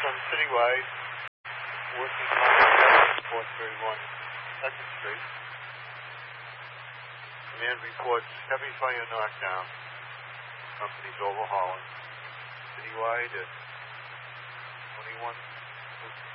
from Citywide, working on 431 2nd Street. Command reports heavy fire knockdown. Company's overhauling. Citywide at 21.